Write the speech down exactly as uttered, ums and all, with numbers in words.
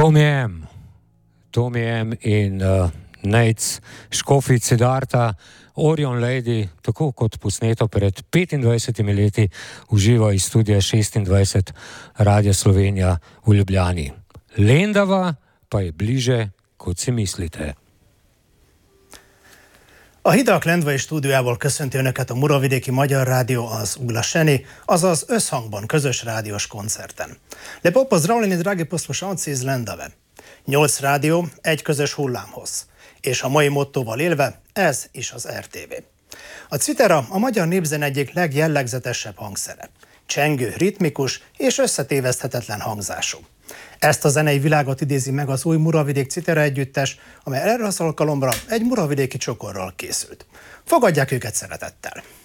Tomijem, Tomijem in uh, Nejc Škofic Siddharta, Orion Lady, tako kot posneto pred petindvajsetimi leti, uživa iz studia šestindvajset Radia Slovenija v Ljubljani. Lendava pa je bliže, kot si mislite. A Hidak Lendvai stúdiójából köszönti Önöket a Muravidéki Magyar Rádió, az Uglašeni, azaz Összhangban közös rádiós koncerten. Lepo pozdravljeni, dragi poslušalci iz Lendave. Nyolc rádió, egy közös hullámhoz. És a mai mottóval élve, ez is az er té vé. A citera a magyar népzene egyik legjellegzetesebb hangszere. Csengő, ritmikus és összetéveszthetetlen hangzású. Ezt a zenei világot idézi meg az új Muravidék Citera együttes, amely erre az alkalomra egy muravidéki csokorral készült. Fogadják őket szeretettel!